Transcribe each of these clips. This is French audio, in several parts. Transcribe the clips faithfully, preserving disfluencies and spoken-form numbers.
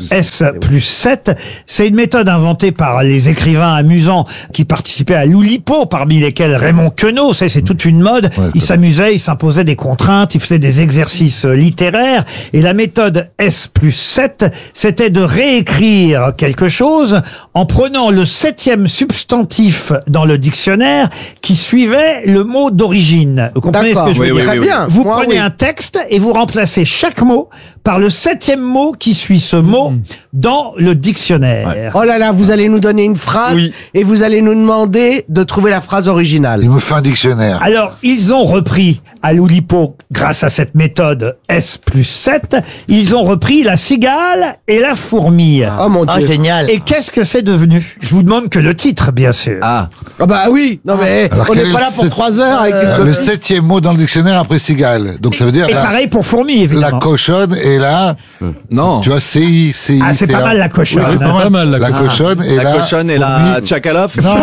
S plus sept. C'est une méthode inventée par les écrivains amusants qui participaient à l'Oulipo, parmi lesquels Raymond Queneau. C'est, c'est toute une mode. Ouais, il s'amusait, il s'imposait des contraintes, il faisait des exercices littéraires. Et la méthode S plus sept, c'était de réécrire quelque chose en prenant le septième substantif dans le dictionnaire qui suivait le mot d'origine. Vous comprenez ce que je veux Oui, dire? oui, Très oui, bien. Vous Moi, prenez oui. un texte et vous remplacez chaque mot par le septième mot qui suit ce mot dans le dictionnaire. Oh là là, vous allez nous donner une phrase Oui. et vous allez nous demander de trouver la phrase originale. Il me fait un dictionnaire. Alors, ils ont repris à l'Oulipo, grâce à cette méthode S plus sept, ils ont repris la cigale et la fourmi. Oh mon Ah, Dieu. génial. Et qu'est-ce que c'est devenu? Je vous demande que le titre, bien sûr. Ah, Ah bah oui, non mais Alors, on quel n'est est pas le là pour sept- trois heures avec une Le copie. septième mot dans le dictionnaire après cigale. Donc ça veut dire Et la, pareil pour fourmi, la évidemment. cochonne et la, non. tu vois, C I, C I. Ah, c'est pas mal la cochonne. Ouais, c'est pas Pas mal, la La cochonne et la. La cochonne et la fourmi. tchakalope. Non,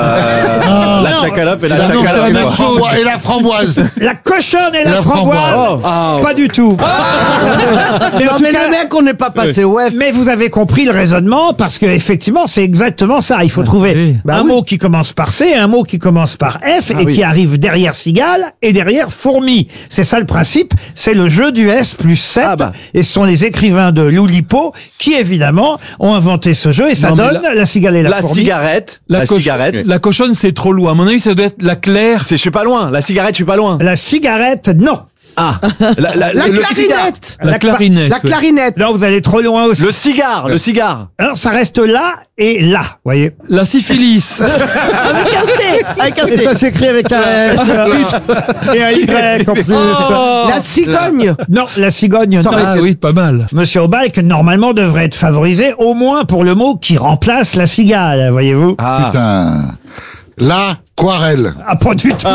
Euh, La Non, tchakalope et c'est- la non, c'est la tchakalope. même la quoi. chose. framboise et la framboise. La cochonne et la, la framboise. framboise. Ah. Pas du tout. mais en Non tout mais cas, le mec, on n'est pas passé au F. mais vous avez compris le raisonnement parce que effectivement c'est exactement ça. Il faut trouver oui. Bah un oui. mot qui commence par C, un mot qui commence par F et oui. qui arrive derrière cigale et derrière fourmi. C'est ça le principe. C'est le jeu du S plus sept. Ah bah. Et ce sont les écrivains de l'Oulipo qui évidemment ont inventé ce jeu et ça Non, mais donne la, cigale et la, La fourmi. cigarette. La coche- cigarette. La cochonne, c'est trop loin. À mon avis, ça doit être la claire. C'est, je suis pas loin. La cigarette, je suis pas loin. La cigarette, non. Ah. La, la, La le, le cigare. clarinette. La clarinette. La ouais. clarinette. Là vous allez trop loin aussi. Le cigare. Le cigare. Alors ça reste là et là, voyez. La syphilis. Avec un C. Avec un Et ça C. s'écrit avec un S et un Y en plus. Oh. La cigogne. Non, la cigogne, non. Ah oui, pas mal. Monsieur Aubalk, normalement, devrait être favorisé au moins pour le mot qui remplace la cigale, voyez-vous. Ah. Putain. La Quarelle. Ah, pas du tout.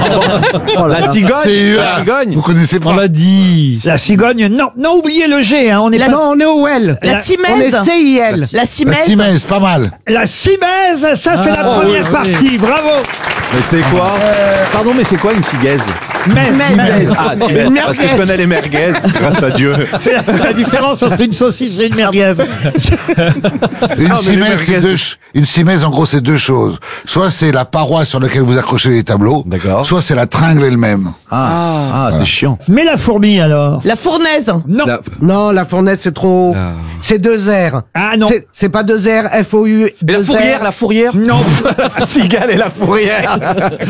La cigogne. C'est La euh, cigogne. Vous connaissez On pas? l'a dit. La cigogne, non. Non, oubliez le G, hein. On est La- pas... Non, on est au L. La On est cimèse. C I L. La La cimèse. Timèse, pas mal. La cimèse, ça, c'est la Ah, première oui, partie. Bravo. Mais c'est quoi Pardon, mais c'est quoi une cigaise? Mèze, mèze. Ah, c'est bête, parce que je connais les merguez, grâce à Dieu. C'est la, la différence entre une saucisse et une merguez. Une mais les cimèse, c'est merguez. deux, ch- une cimèse, en gros, c'est deux choses. Soit c'est la paroi sur laquelle vous accrochez les tableaux. D'accord. Soit c'est la tringle elle-même. Ah, ah c'est chiant. Mais la fourmi, alors? La fournaise. Non. Non, la fournaise, c'est trop. C'est deux R. Ah, non. C'est- C'est pas deux R, F O U. deux R. la fourrière. Non. La cigale et la fourrière.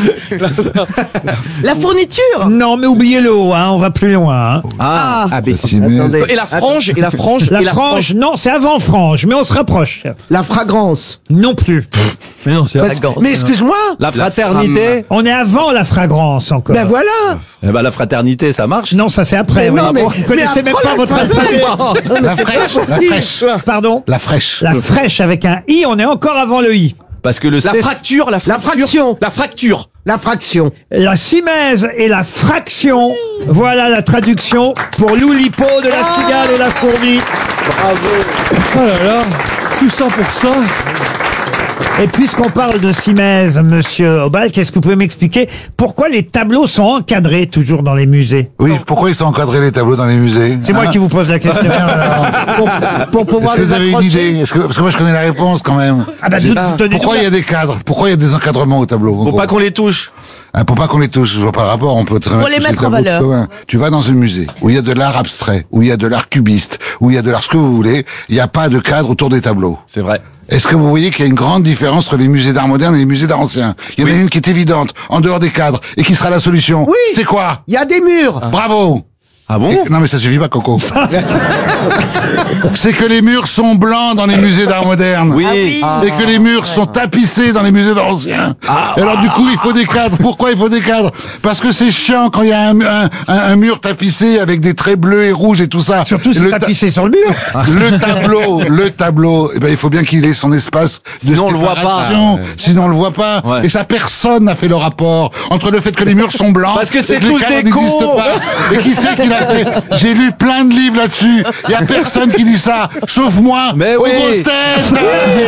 La fourniture. Non, mais oubliez le haut, hein. On va plus loin, hein. Ah, Ah, La cimèse. attendez. Et la frange, et la frange, La et la frange, non, c'est avant frange, mais on se rapproche. La fragrance. Non plus. Mais non, c'est. Parce- Mais excuse-moi. la fraternité. On est avant la fragrance encore. Ben voilà. Eh ben, la fraternité, ça marche. Non, ça c'est après. Mais oui. non, mais- Vous mais connaissez même après pas la votre fraîche. alphabet. La fraîche. La fraîche. Pardon. La fraîche. La fraîche avec un i, on est encore avant le i. Parce que le La C- fracture, la La fraction. La fracture. La fraction. La cimèse et la fraction. Voilà la traduction pour l'Oulipo de la cigale et la fourmi. Oh là là. Tout ça pour ça. Et puisqu'on parle de cimèse, monsieur Aubalk, est-ce que vous pouvez m'expliquer pourquoi les tableaux sont encadrés toujours dans les musées? Oui, pourquoi ils sont encadrés les tableaux dans les musées? C'est moi Hein? qui vous pose la question. Pour, pour pouvoir Est-ce que les vous avez une accrocher. idée? Est-ce que, parce que moi je connais la réponse quand même. Ah bah, donnez-nous Pourquoi il y a des cadres? Pourquoi il y a des encadrements au tableau? en Faut gros pas qu'on les touche. Hein, pour pas qu'on les touche, je vois pas le rapport, on peut très bien Pour les toucher mettre le en tableau valeur. de commun. Tu vas dans un musée où il y a de l'art abstrait, où il y a de l'art cubiste, où il y a de l'art ce que vous voulez, il n'y a pas de cadre autour des tableaux. C'est vrai. Est-ce que vous voyez qu'il y a une grande différence entre les musées d'art moderne et les musées d'art ancien? Il y en a une qui est évidente, en dehors des cadres, et qui sera la solution. Oui. C'est quoi? Il y a des murs. Bravo! Ah bon? Et- non mais ça suffit pas, Coco. C'est que les murs sont blancs dans les musées d'art moderne. Oui. Ah oui. Et que les murs sont tapissés dans les musées d'art ancien. Et alors du coup, il faut des cadres. Pourquoi il faut des cadres? Parce que c'est chiant quand il y a un, un, un, un mur tapissé avec des traits bleus et rouges et tout ça. Surtout si le c'est ta- tapissé sur le mur. le tableau, le tableau, eh ben, il faut bien qu'il ait son espace de Sinon, on le voit pas. séparation. Sinon, on le voit pas. Ouais. Et ça, personne n'a fait le rapport entre le fait que les murs sont blancs. Parce que c'est et les tous cadres des cons. n'existent pas. Et qui c'est qui l'a fait? J'ai lu plein de livres là-dessus. Il y a personne qui dit ça, sauf moi. Mais aux oui. grosses têtes.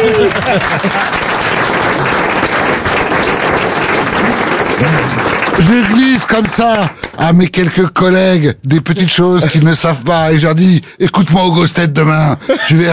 Je glisse comme ça à mes quelques collègues des petites choses qu'ils ne savent pas et je leur dis, écoute-moi aux grosses têtes demain, tu verras.